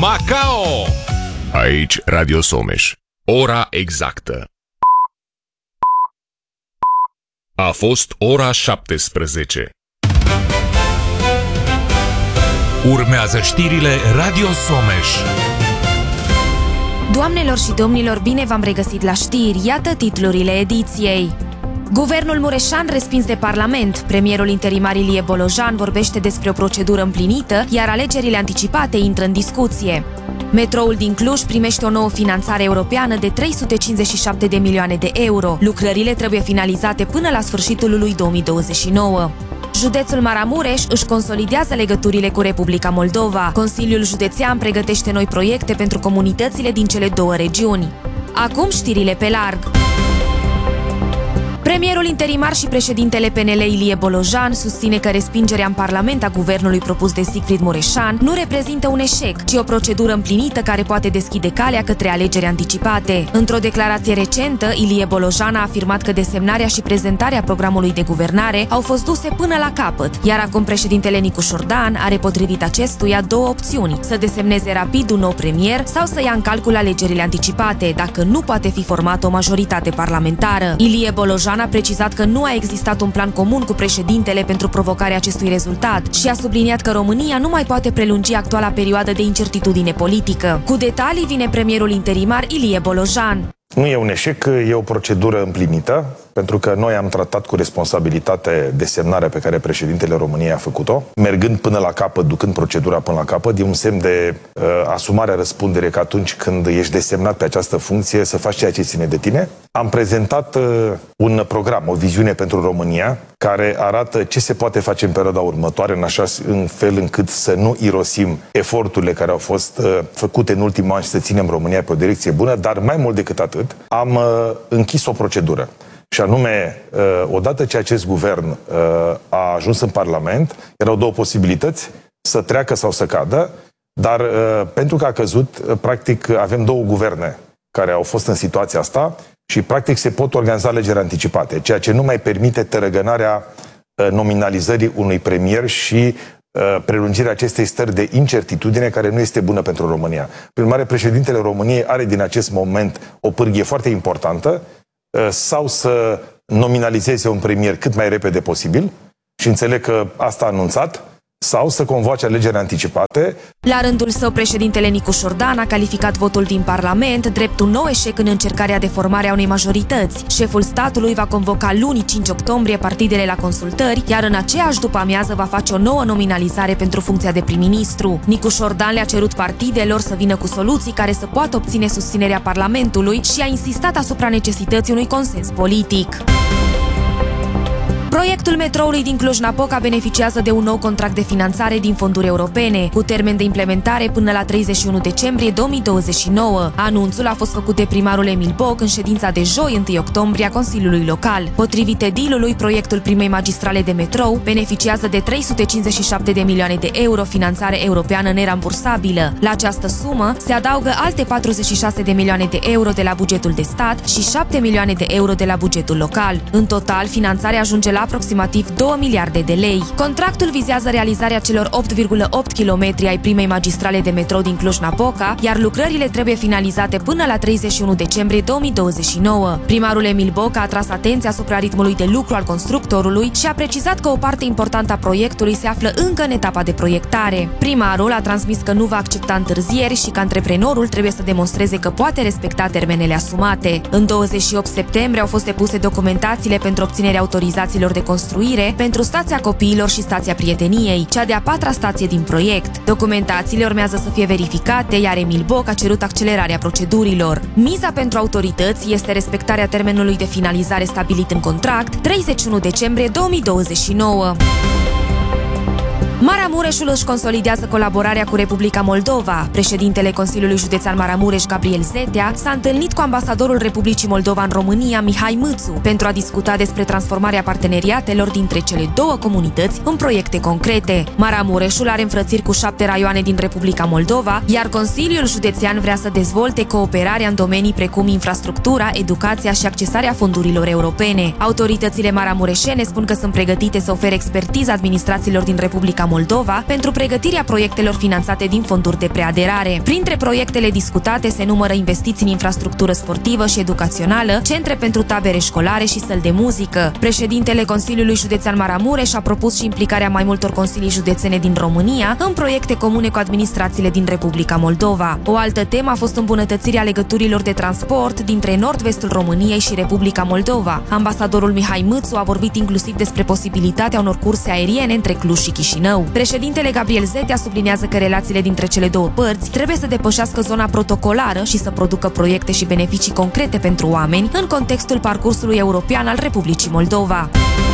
Macao! Aici Radio Someș. Ora exactă. A fost ora 17. Urmează știrile Radio Someș. Doamnelor și domnilor, bine v-am regăsit la știri. Iată titlurile ediției. Guvernul Mureșan respins de Parlament. Premierul interimar Ilie Bolojan vorbește despre o procedură împlinită, iar alegerile anticipate intră în discuție. Metroul din Cluj primește o nouă finanțare europeană de 357 de milioane de euro. Lucrările trebuie finalizate până la sfârșitul lui 2029. Județul Maramureș își consolidează legăturile cu Republica Moldova. Consiliul Județean pregătește noi proiecte pentru comunitățile din cele două regiuni. Acum știrile pe larg. Premierul interimar și președintele PNL Ilie Bolojan susține că respingerea în Parlament a guvernului propus de Sigfrid Mureșan nu reprezintă un eșec, ci o procedură împlinită care poate deschide calea către alegeri anticipate. Într-o declarație recentă, Ilie Bolojan a afirmat că desemnarea și prezentarea programului de guvernare au fost duse până la capăt, iar acum președintele Nicu Șordan are potrivit acestuia două opțiuni: să desemneze rapid un nou premier sau să ia în calcul alegerile anticipate, dacă nu poate fi formată o majoritate parlamentară. Ilie Bolojan a precizat că nu a existat un plan comun cu președintele pentru provocarea acestui rezultat și a subliniat că România nu mai poate prelungi actuala perioadă de incertitudine politică. Cu detalii vine premierul interimar Ilie Bolojan. Nu e un eșec, e o procedură împlinită, pentru că noi am tratat cu responsabilitate desemnarea pe care președintele României a făcut-o, mergând până la capăt, ducând procedura până la capăt. E un semn de asumare a răspundere că atunci când ești desemnat pe această funcție să faci ceea ce ține de tine. Am prezentat un program, o viziune pentru România, care arată ce se poate face în perioada următoare, în fel încât să nu irosim eforturile care au fost făcute în ultimul an și să ținem România pe o direcție bună, dar mai mult decât atât, am închis o procedură. Și anume, odată ce acest guvern a ajuns în Parlament, erau două posibilități: să treacă sau să cadă, dar pentru că a căzut, practic avem două guverne care au fost în situația asta și practic se pot organiza alegeri anticipate, ceea ce nu mai permite tărăgănarea nominalizării unui premier și prelungirea acestei stări de incertitudine care nu este bună pentru România. Prin urmare, președintele României are din acest moment o pârghie foarte importantă: sau să nominalizeze un premier cât mai repede posibil, și înțeleg că asta a anunțat, sau să convoace alegeri anticipate. La rândul său, președintele Nicu Șordan a calificat votul din Parlament drept un nou eșec în încercarea de formare a unei majorități. Șeful statului va convoca luni 5 octombrie partidele la consultări, iar în aceeași după-amiază va face o nouă nominalizare pentru funcția de prim-ministru. Nicu Șordan le-a cerut partidelor să vină cu soluții care să poată obține susținerea Parlamentului și a insistat asupra necesității unui consens politic. Proiectul metroului din Cluj-Napoca beneficiază de un nou contract de finanțare din fonduri europene, cu termen de implementare până la 31 decembrie 2029. Anunțul a fost făcut de primarul Emil Boc în ședința de joi, 1 octombrie, a Consiliului Local. Potrivit edilului, proiectul primei magistrale de metrou beneficiază de 357 de milioane de euro finanțare europeană nerambursabilă. La această sumă se adaugă alte 46 de milioane de euro de la bugetul de stat și 7 milioane de euro de la bugetul local. În total, finanțarea ajunge la aproximativ 2 miliarde de lei. Contractul vizează realizarea celor 8,8 km ai primei magistrale de metrou din Cluj-Napoca, iar lucrările trebuie finalizate până la 31 decembrie 2029. Primarul Emil Boc a atras atenția asupra ritmului de lucru al constructorului și a precizat că o parte importantă a proiectului se află încă în etapa de proiectare. Primarul a transmis că nu va accepta întârzieri și că antreprenorul trebuie să demonstreze că poate respecta termenele asumate. În 28 septembrie au fost depuse documentațiile pentru obținerea autorizațiilor de construire pentru stația Copiilor și stația Prieteniei, cea de-a 4-a stație din proiect. Documentațiile urmează să fie verificate, iar Emil Boc a cerut accelerarea procedurilor. Miza pentru autorități este respectarea termenului de finalizare stabilit în contract, 31 decembrie 2029. Maramureșul își consolidează colaborarea cu Republica Moldova. Președintele Consiliului Județean Maramureș, Gabriel Zetea, s-a întâlnit cu ambasadorul Republicii Moldova în România, Mihai Mâțu, pentru a discuta despre transformarea parteneriatelor dintre cele două comunități în proiecte concrete. Maramureșul are înfrățiri cu 7 raioane din Republica Moldova, iar Consiliul Județean vrea să dezvolte cooperarea în domenii precum infrastructura, educația și accesarea fondurilor europene. Autoritățile maramureșene spun că sunt pregătite să ofere expertiză administrațiilor din Republica Moldova pentru pregătirea proiectelor finanțate din fonduri de preaderare. Printre proiectele discutate se numără investiții în infrastructură sportivă și educațională, centre pentru tabere școlare și săli de muzică. Președintele Consiliului Județean Maramureș a propus și implicarea mai multor consilii județene din România în proiecte comune cu administrațiile din Republica Moldova. O altă temă a fost îmbunătățirea legăturilor de transport dintre nord-vestul României și Republica Moldova. Ambasadorul Mihai Mâțu a vorbit inclusiv despre posibilitatea unor curse aeriene între Cluj și Chișinău. Președintele Gabriel Zetea subliniază că relațiile dintre cele două părți trebuie să depășească zona protocolară și să producă proiecte și beneficii concrete pentru oameni în contextul parcursului european al Republicii Moldova.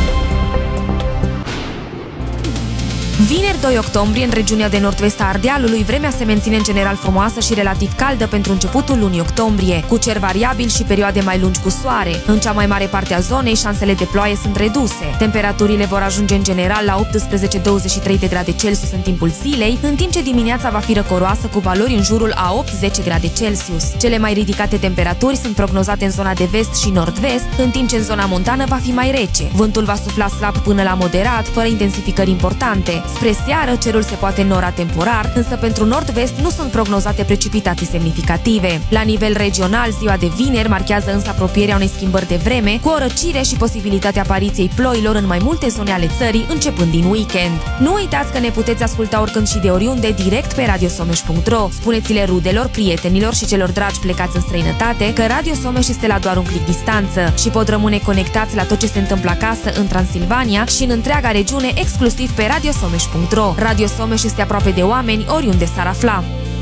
Vineri 2 octombrie, în regiunea de nord-vest a Ardealului, vremea se menține în general frumoasă și relativ caldă pentru începutul lunii octombrie, cu cer variabil și perioade mai lungi cu soare. În cea mai mare parte a zonei, șansele de ploaie sunt reduse. Temperaturile vor ajunge în general la 18-23 de grade Celsius în timpul zilei, în timp ce dimineața va fi răcoroasă cu valori în jurul a 8-10 grade Celsius. Cele mai ridicate temperaturi sunt prognozate în zona de vest și nord-vest, în timp ce în zona montană va fi mai rece. Vântul va sufla slab până la moderat, fără intensificări importante. Spre seară, cerul se poate înnora temporar, însă pentru nord-vest nu sunt prognozate precipitații semnificative. La nivel regional, ziua de vineri marchează însă apropierea unei schimbări de vreme, cu o răcire și posibilitatea apariției ploilor în mai multe zone ale țării, începând din weekend. Nu uitați că ne puteți asculta oricând și de oriunde, direct pe radiosomeș.ro. Spuneți-le rudelor, prietenilor și celor dragi plecați în străinătate că Radio Someș este la doar un clic distanță și pot rămâne conectați la tot ce se întâmplă acasă, în Transilvania și în întreaga regiune, exclusiv pe radiosomeș.ro. Radio Someș este aproape de oameni oriunde s-ar afla.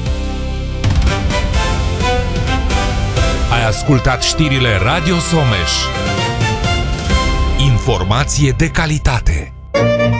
Ai ascultat știrile Radio Someș. Informație de calitate.